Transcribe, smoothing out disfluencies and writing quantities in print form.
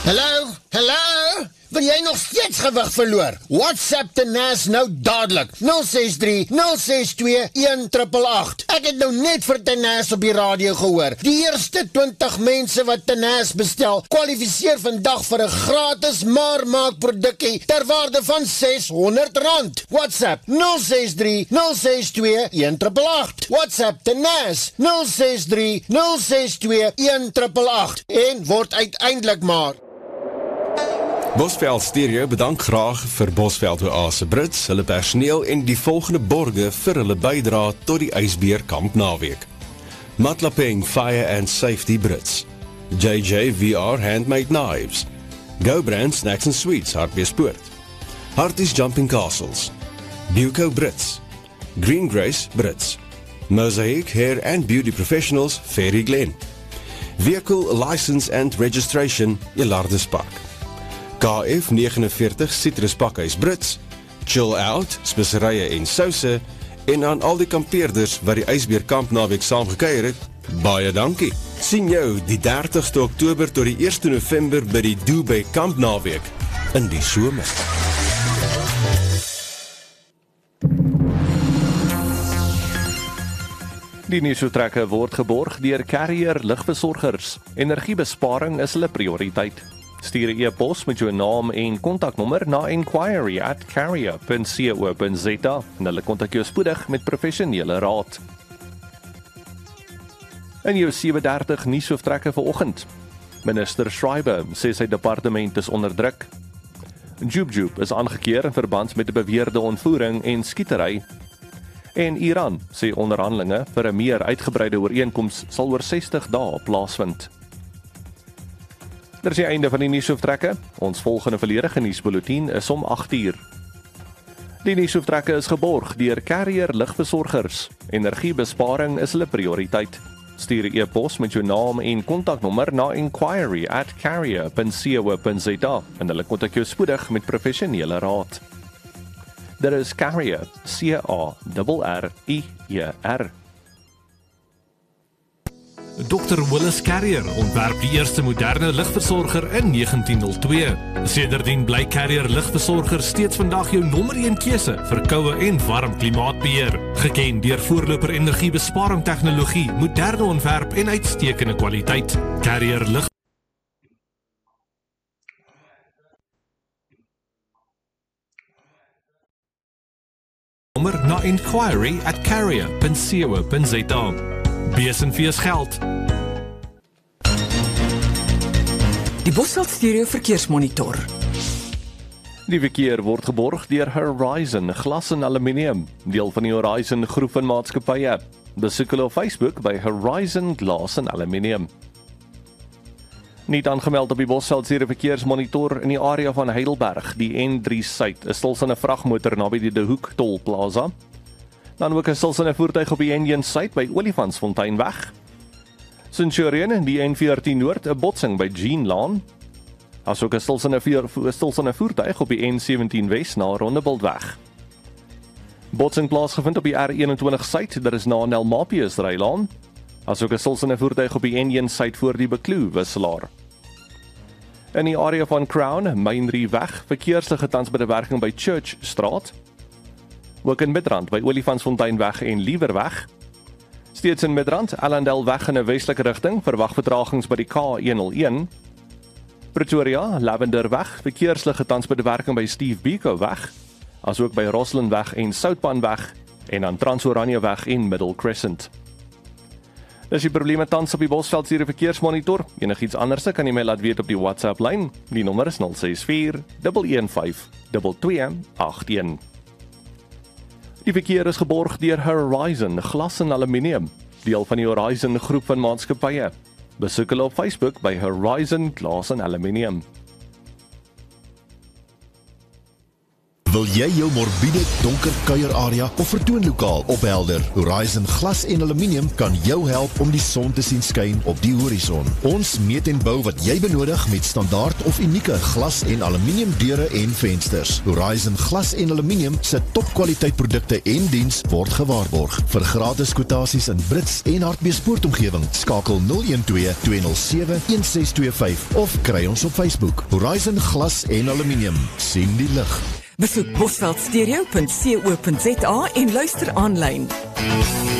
Hallo? Hallo? Wil jy nog steeds gewig verloor? WhatsApp Tenace nou dadelik. 063 062 1888. Ek het nou net vir Tenace op die radio gehoor. Die eerste 20 mense wat Tenace bestel, kwalifiseer vandag vir 'n gratis maar produkkie ter waarde van R600. WhatsApp 063 062 1888. WhatsApp Tenace 063 062 1888 en word uiteindelik maar. Bosveld Stereo bedank graag vir Bosveld Oase Brits, hulle personeel en die volgende borge vir hulle bydra tot die ysbeerkamp naweek. Matlapeng Fire and Safety Brits, JJ VR Handmade Knives, Go Brand Snacks and Sweets Hartbeespoort, Harties Jumping Castles, Buco Brits, Green Grace Brits, Mosaic Hair and Beauty Professionals Ferry Glen, Vehicle License and Registration Elardus Park, KF 49 Citrus Pakhuis Brits, Chill Out, speserye en souse, en aan al die kampeerders wat die ysbeerkamp naweek saamgekuier het, baie dankie. Sien jou die 30ste Oktober tot die 1 November by die Dubai Kamp naweek in die somer. Die nuusvertrekke word geborg deur Carrier Lugversorgers. Energiebesparing is hulle prioriteit. Stuur 'n e-pos met jou naam en kontaknommer na inquiry@carrier.co.za en hulle kontak jou spoedig met professionele raad. In jou 7:30 nuusvertrekke vanoggend. Minister Schreiber sê sy departement is onder druk. Jub is aangekeer in verband met 'n beweerde ontvoering en skietery. En Iran sê onderhandelinge vir 'n meer uitgebreide ooreenkoms sal oor 60 dae plaasvind. Dit is die einde van die nuushoofdtrekke. Ons volgende volledige nuusbulletin is om 8:00. Die nuushoofdtrekke is geborg deur Carrier Lugversorgers. Energiebesparing is hulle prioriteit. Stuur 'n e-pos met jou naam en kontaknommer na inquiry@carrier.co.za en hulle kontak jou spoedig met professionele raad. Dit is Carrier, C-A-R-R-I-E-R. Dr. Willis Carrier ontwerp die eerste moderne lugversorger in 1902. Sedertdien bly Carrier Lugversorger steeds vandag jou nommer 1 keuse vir koue en warm klimaatbeheer. Geken deur voorloper energiebesparing tegnologie, moderne ontwerp en uitstekende kwaliteit. Carrier Lug nommer na inquiry@carrier.co.za. Besenfees geld. Die Bosveld Stereo verkeersmonitor. Die verkeer word geborg deur Horizon Glas en Aluminium, deel van die Horizon groep van maatskappye. Besoek hulle op Facebook by Horizon Glas en Aluminium. Niet aangemeld op die Bosveld Stereo verkeersmonitor in die area van Heidelberg, die N3 Suid, is stilstaande vragmotor naby die De Hoek Tolplaza. Dan ook 'n stilstaande voertuig op die N1 Suid by Olifantsfonteinweg. Centurion in die N14 Noord, 'n botsing by Jean Laan. Asook 'n stilstaande voertuig op die N17 Wes na Rondebultweg. Botsing plaasgevind op die R21 Suid, dit is na Nelmapius Rylaan. Asook 'n stilstaande voertuig op die N1 Suid voor die Bekloo wisselaar. In die area van Crown, Mainrie Weg, verkeersligte tans by die werking by Church Straat. Ook in Midrand by Olifantsfonteinweg en Liewerweg. Steeds in Midrand, Allendale weg in 'n westelike rigting, verwag vertragings by die K101. Pretoria, Lavenderweg, verkeersligte tans by die werking by Steve Biko weg, asook by Roslinweg en Soutpaanweg en dan Transoranjeweg en Middle Crescent. Dis die probleme tans op die Bosveld Stereo verkeersmonitor. Enigiets anders kan jy my laat weet op die WhatsApp lyn. Die nommer is 064 115 2281. Die verkeer is geborg deur Horizon Glas en Aluminium, deel van die Horizon groep van maatskappye. Besoek hulle op Facebook by Horizon Glas en Aluminium. Wil jy jou morbiede, donker kuierarea of vertoonlokaal ophelder? Horizon Glas en Aluminium kan jou help om die son te sien skyn op die horison. Ons meet en bou wat jy benodig met standaard of unieke glas en aluminium deure en vensters. Horizon Glas en Aluminium se topkwaliteit produkte en diens word gewaarborg. Vir gratis kwotasies in Brits en Hartbeespoortomgewing, skakel 012-207-1625 of kry ons op Facebook. Horizon Glas en Aluminium. Sien die lig. Besoek bosveldstereo.co.za en luister aanlyn.